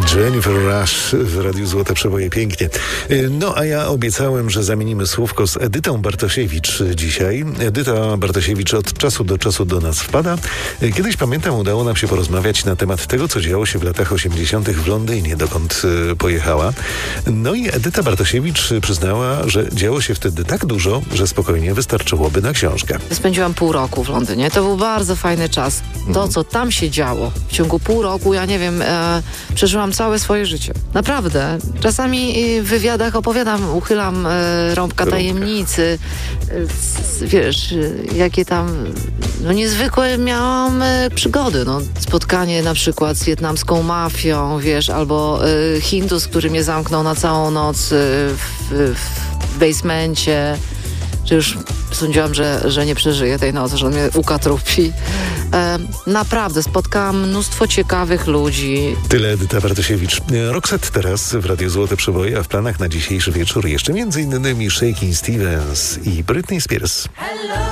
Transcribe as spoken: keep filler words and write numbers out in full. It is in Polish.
Jennifer Rush w Radiu Złote Przeboje, pięknie. No a ja obiecałem, że zamienimy słówko z Edytą Bartosiewicz dzisiaj. Edyta Bartosiewicz od czasu do czasu do nas wpada. Kiedyś, pamiętam, udało nam się porozmawiać na temat tego, co działo się w latach osiemdziesiątych w Londynie, dokąd pojechała. No i Edyta Bartosiewicz przyznała, że działo się wtedy tak dużo, że spokojnie wystarczyłoby na książkę. Spędziłam pół roku w Londynie. To był bardzo fajny czas. To, co tam się działo w ciągu pół roku, ja nie wiem, e, przeżyłam całe swoje życie. Naprawdę. Czasami w wywiadach opowiadam, uchylam e, rąbka tajemnicy. E, z, wiesz, jakie tam no niezwykłe miałam e, przygody. No, spotkanie na przykład z wietnamską mafią, wiesz, albo e, Hindus, który mnie zamknął na całą noc e, w, w basemencie. Że już sądziłam, że, że nie przeżyję tej nocy, że on mnie ukatrupi. E, naprawdę, spotkałam mnóstwo ciekawych ludzi. Tyle Edyta Bartosiewicz. Roxette teraz w Radiu Złote Przeboje, a w planach na dzisiejszy wieczór jeszcze między innymi Shakin' Stevens i Britney Spears. Hello.